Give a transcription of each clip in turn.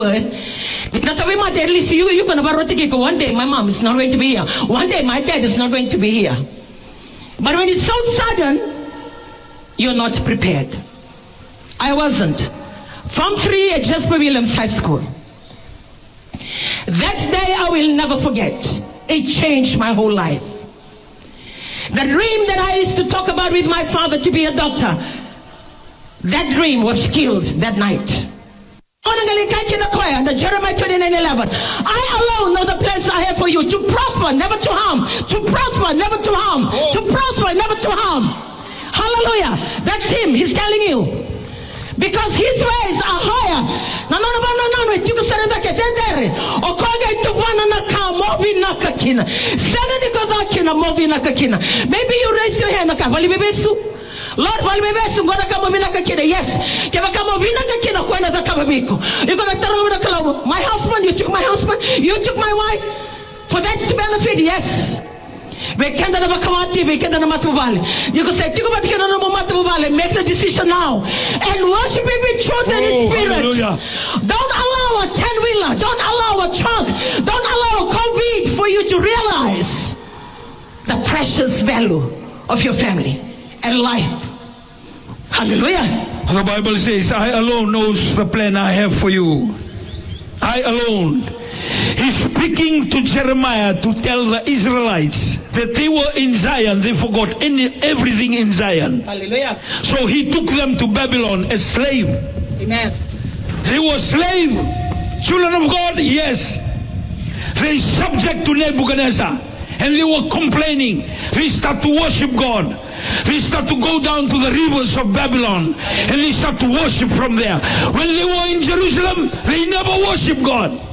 At least you're going to one day my mom is not going to be here. One day my dad is not going to be here. But when it's so sudden, you're not prepared. I wasn't. Form 3 at Jasper Williams High School. That day I will never forget. It changed my whole life. The dream that I used to talk about with my father to be a doctor, that dream was killed that night. The Jeremiah 29:11. I alone know the plans I have for you, to prosper, never to harm, to prosper, never to harm, to prosper, never to harm. Hallelujah. That's him. He's telling you. Because his ways are higher. Maybe you raise your hand. Lord, yes. You're going to tell over my husband, you took my husband, you took my wife. For that to benefit, yes. You can say, make the decision now. And worship him in truth and in spirit. Hallelujah. Don't allow a 10-wheeler, don't allow a truck, don't allow COVID for you to realize the precious value of your family and life. Hallelujah. The Bible says, I alone knows the plan I have for you. I alone. He's speaking to Jeremiah to tell the Israelites that they were in Zion. They forgot everything in Zion. Hallelujah. So he took them to Babylon as slave. Amen. They were slave. Children of God, yes. They subject to Nebuchadnezzar. And they were complaining. They start to worship God. They start to go down to the rivers of Babylon. And they start to worship from there. When they were in Jerusalem, they never worshiped God.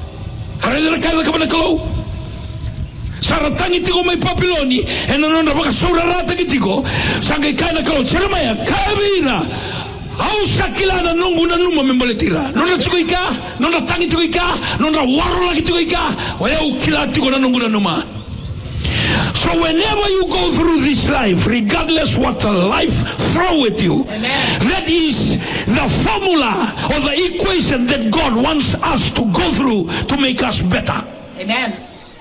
Saratangi tiko may papiloni, and another bakasurarata gitiko, sangay kana kalo, Jeremiah, kabira, au sakilana nunguna numa membaletira, nona tsuika, nona tangi tsuika, nona warla tsuika, waya ukila tiko na nunguna numa. So whenever you go through this life, regardless what the life throw at you, amen, that is the formula or the equation that God wants us to go through to make us better. Amen.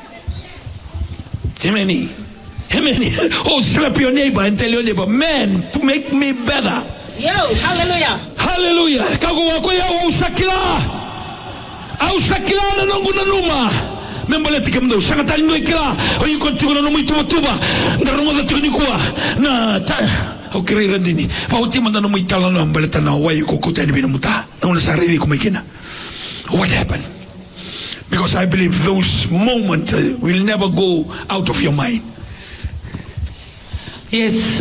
Amen. Amen. Oh, slap your neighbor and tell your neighbor, man, to make me better. Yo, hallelujah. Hallelujah. Kago wako ya usakila. Ausakila na nunguna numa. Membaleti kemdo sangatali no ikila o yikontigo no muito tuba ndarongo da tiknikua na o kirira dini pa utima no muito tala no ambaleta na wa yikokuta ni binuta na una sarivi kumekina. What happened? Because I believe those moments will never go out of your mind. Yes.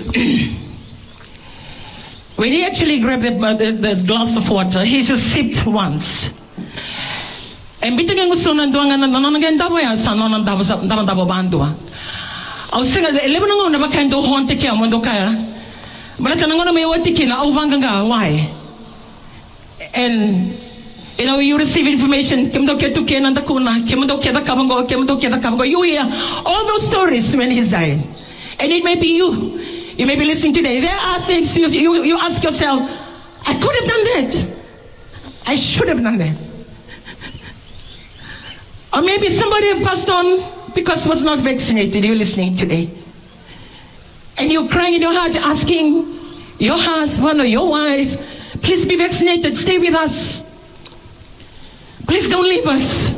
When he actually grabbed the glass of water, he just sipped once. And bitagin gusto nanduangan na nanaganda ya sa non dabo bandua. Au singa eleven ngo na bakando honte kya mondo kaya. Balata ngo na may watiki na au banganga why? And you know, you receive information, kemdo ketu kenanda kuna, kemdo keda kabango, you hear all those stories when he's dying. And it may be you. You may be listening today. There are things you ask yourself, I could have done that. I should have done that. Or maybe somebody passed on because was not vaccinated. You're listening today. And you're crying in your heart asking your husband or your wife, please be vaccinated, stay with us. Please don't leave us.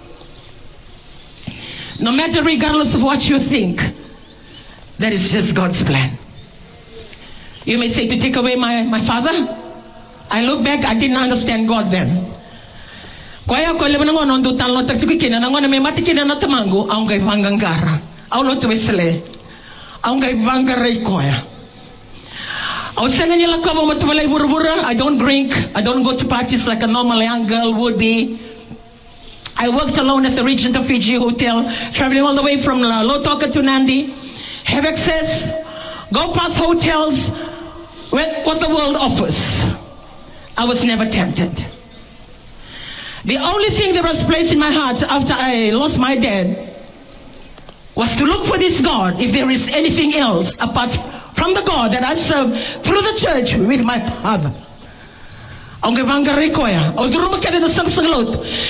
No matter, regardless of what you think, that is just God's plan. You may say, to take away my father? I look back, I didn't understand God then. Kaya ko leban ngo non dutan lo tak kina ngo na me mati kina na tamango ang gay bangangara aw lo tuwesle ang gay bangaray koya aw sanga nila ko mo tuwalay burubura. I don't drink, I don't go to parties like a normal young girl would be. I worked alone at the Regent of Fiji Hotel, traveling all the way from Lotoka to Nandi, have access, go past hotels with what the world offers. I was never tempted. The only thing that was placed in my heart after I lost my dad was to look for this God, if there is anything else apart from the God that I serve through the church with my father. Aunque vanga rekoya, o duruma kada na sang sang lot.